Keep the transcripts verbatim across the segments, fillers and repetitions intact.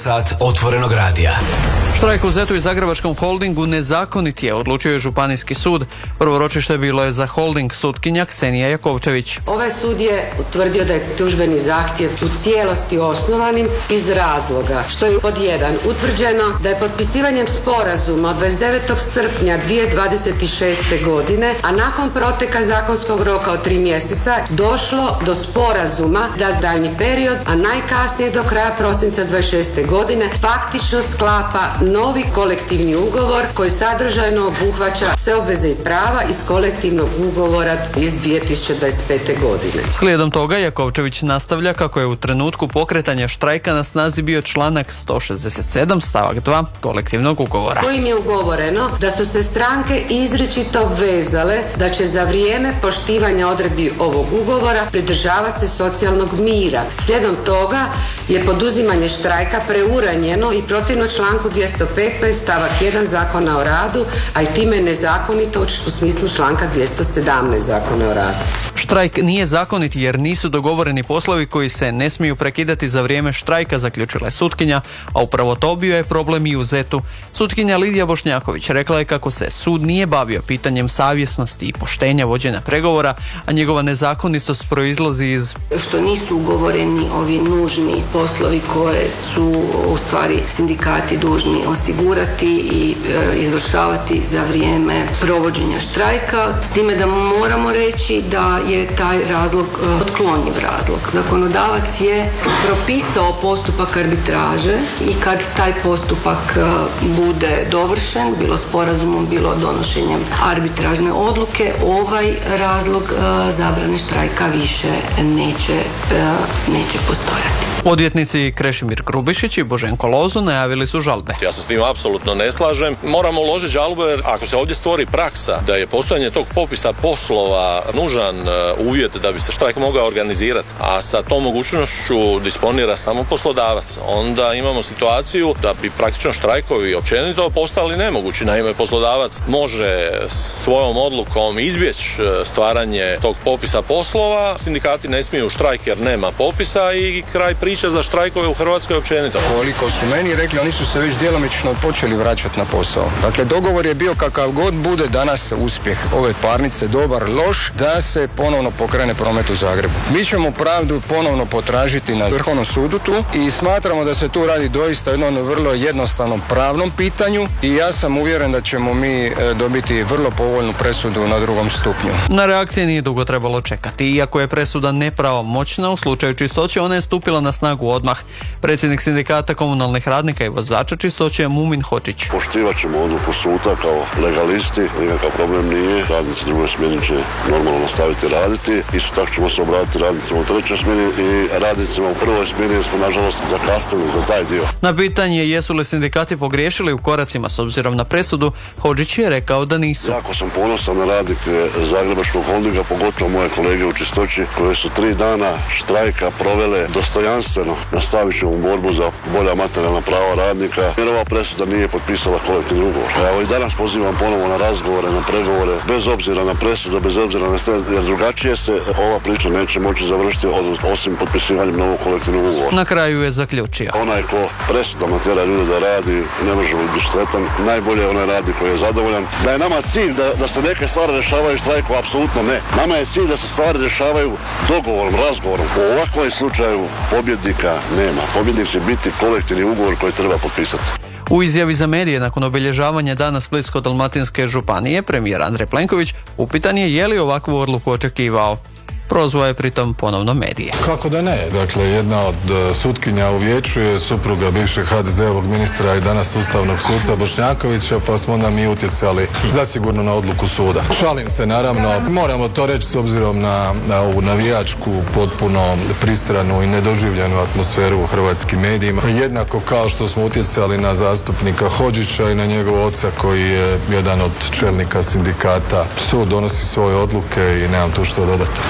Sat otvorenog radija. Štrajk u Zetu i Zagrebačkom holdingu nezakonit je, odlučio je Županijski sud. Prvo ročište bilo je za holding sutkinja Ksenija Jakovčević. Ovaj sud je utvrdio da je tužbeni zahtjev u cijelosti osnovanim iz razloga što je pod jedan utvrđeno da je potpisivanjem sporazuma od dvadeset devetog srpnja dvije tisuće dvadeset šeste. godine, a nakon proteka zakonskog roka od tri mjeseca, došlo do sporazuma da daljnji period, a najkasnije do kraja prosinca dvadeset šeste. godine, faktično sklapa novi kolektivni ugovor koji sadržajno obuhvaća sve obveze i prava iz kolektivnog ugovora iz dvije tisuće dvadeset pete. godine. Slijedom toga Jakovčević nastavlja kako je u trenutku pokretanja štrajka na snazi bio članak sto šezdeset sedam stavak dva kolektivnog ugovora. Kojim je ugovoreno da su se stranke izričito obvezale da će za vrijeme poštivanja odredbi ovog ugovora pridržavati se socijalnog mira. Slijedom toga je poduzimanje štrajka preuranjeno i protivno članku dvjesto petnaest stavak jedan Zakona o radu, a i time nezakonito u smislu članka dvjesto sedamnaest Zakona o radu. Štrajk nije zakonit jer nisu dogovoreni poslovi koji se ne smiju prekidati za vrijeme štrajka, zaključila je sutkinja, a upravo to bio je problem i u Zetu. Sutkinja Lidija Bošnjaković rekla je kako se sud nije bavio pitanjem savjesnosti i poštenja vođenja pregovora, a njegova nezakonitost proizlazi iz što nisu ugovoreni ovi nužni poslovi koje su u stvari sindikati dužni osigurati i e, izvršavati za vrijeme provođenja štrajka, s time da moramo reći da je taj razlog e, otklonjiv razlog. Zakonodavac je propisao postupak arbitraže i kad taj postupak e, bude dovršen, bilo sporazumom, bilo donošenjem arbitražne odluke, ovaj razlog e, zabrane štrajka više neće, e, neće postojati. Odvjetnici Krešimir Grubišić i Boženko Lozo najavili su žalbe. Ja se s tim apsolutno ne slažem. Moramo uložiti žalbu jer ako se ovdje stvori praksa da je postojanje tog popisa poslova nužan uvjet da bi se štrajk mogao organizirati, a sa tom mogućnošću disponira samo poslodavac, onda imamo situaciju da bi praktično štrajkovi općenito postali nemogući. Naime, poslodavac može svojom odlukom izbjeći stvaranje tog popisa poslova, sindikati ne smiju štrajk jer nema popisa i kraj priče za štrajkove u Hrvatskoj općenito. Koliko su meni rekli, oni su se već djelomično počeli vraćati na posao. Dakle, dogovor je bio kakav god bude danas uspjeh ove parnice, dobar, loš, da se ponovno pokrene promet u Zagrebu. Mi ćemo pravdu ponovno potražiti na Vrhovnom sudu tu i smatramo da se tu radi doista jednom vrlo jednostavnom pravnom pitanju i ja sam uvjeren da ćemo mi dobiti vrlo povoljnu presudu na drugom stupnju. Na reakcije nije dugo trebalo čekati. Iako je presuda nepravomoćna, u slučaju Čistoće ona je stupila na snagu odmah. Predsjednik sindikata komunalnih radnika i vozača Čistoće Mumin Hočić. Poštivat ćemo odluku suda kao legalisti, nikakav problem nije. Radnici drugoj smjeni će normalno nastaviti raditi. Isto tako ćemo se obratiti radnicima u trećoj smjeni i radnicima u prvoj smjeni jer smo nažalost zakasnili za taj dio. Na pitanje jesu li sindikati pogriješili u koracima s obzirom na presudu, Hočić je rekao da nisu. Jako sam ponosan na radnike Zagrebačkog holdinga, pogotovo moje kolege u Čistoći koje su tri dana štrajka provele dostojanstveno. Nastavit ćemo borbu za bolja materijalna prava radnika jer ova presuda nije potpisala kolektivni ugovor. Evo i danas pozivam ponovo na razgovore, na pregovore, bez obzira na presudu, bez obzira na sve, jer drugačije se ova priča neće moći završiti osim potpisivanjem novog kolektivnog ugovora. Na kraju je zaključio. Onaj ko presudama tjera ljude da radi, ne može biti sretan. Najbolje onaj radi koji je zadovoljan. Da je nama cilj da, da se neke stvari rješavaju štrajkom, apsolutno ne. Nama je cilj da se stvari rješavaju dogovorom, razgovorom. U ovakvom slučaju pobjednika nema. Pobjednik će biti kolektivni ugovor koji treba potpisati. U izjavi za medije nakon obilježavanja Dana Splitsko-dalmatinske županije, premijer Andrej Plenković upitan je je li ovakvu odluku očekivao. Prozvao je pritom ponovno medije. Kako da ne? Dakle, jedna od sutkinja u vijeću je supruga bivšeg ha de ze-ovog ministra i danas ustavnog suca Bošnjakovića, pa smo onda mi utjecali zasigurno na odluku suda. Šalim se, naravno, moramo to reći s obzirom na, na ovu navijačku, potpuno pristranu i nedoživljenu atmosferu u hrvatskim medijima. Jednako kao što smo utjecali na zastupnika Hodžića i na njegov oca koji je jedan od čelnika sindikata. Sud donosi svoje odluke i nemam tu što dodati.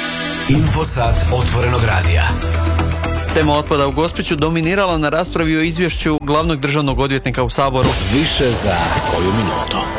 Infosat otvorenog radija. Tema otpada u Gospiću dominirala na raspravi o izvješću glavnog državnog odvjetnika u Saboru. Više za koju minutu.